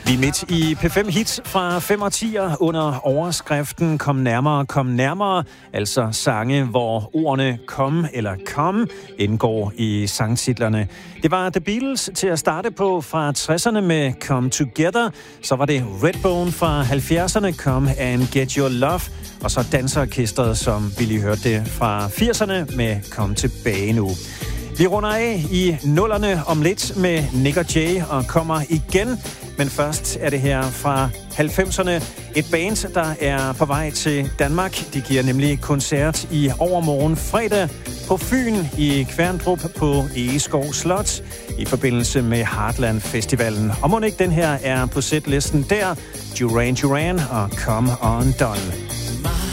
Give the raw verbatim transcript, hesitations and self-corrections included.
Vi er midt i P fem Hits fra fem årtier under overskriften Kom nærmere, kom nærmere. Altså sange, hvor ordene kom eller kom indgår i sangtitlerne. Det var The Beatles til at starte på fra tresserne med Come Together. Så var det Redbone fra halvfjerdserne, Come and Get Your Love. Og så danserorkestret, som vi lige hørte det fra firserne med Kom tilbage nu. Vi runder af i nullerne om lidt med Nick og Jay og kommer igen. Men først er det her fra halvfemserne. Et band, der er på vej til Danmark. De giver nemlig koncert i overmorgen fredag på Fyn i Kværndrup på Egeskov Slot i forbindelse med Heartland Festivalen. Og mon ikke den her er på setlisten der. Duran Duran og Come Undone.